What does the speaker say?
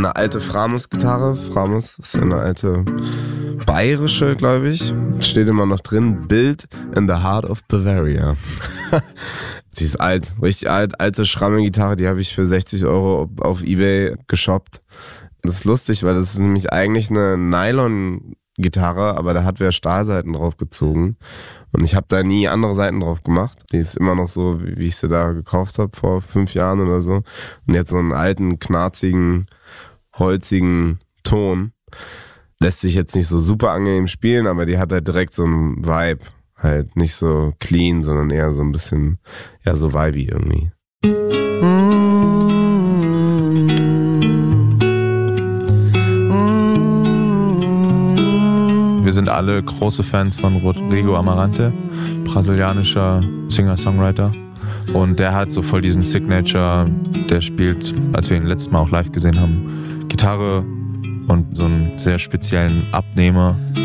eine alte Framus-Gitarre. Framus ist eine alte bayerische, glaube ich. Steht immer noch drin, Built in the Heart of Bavaria. Sie ist alt, richtig alt. Alte Schramme-Gitarre, die habe ich für 60 € auf eBay geshoppt. Das ist lustig, weil das ist nämlich eigentlich eine Nylon-Gitarre, aber da hat wer Stahlseiten drauf gezogen. Und ich habe da nie andere Seiten drauf gemacht. Die ist immer noch so, wie ich sie da gekauft habe vor 5 Jahren oder so. Und jetzt so einen alten, knarzigen, holzigen Ton. Lässt sich jetzt nicht so super angenehm spielen, aber die hat halt direkt so einen Vibe. Halt nicht so clean, sondern eher so ein bisschen, ja, so vibey irgendwie. Wir sind alle große Fans von Rodrigo Amarante, brasilianischer Singer-Songwriter. Und der hat so voll diesen Signature, der spielt, als wir ihn letztes Mal auch live gesehen haben, Gitarre und so einen sehr speziellen Abnehmer.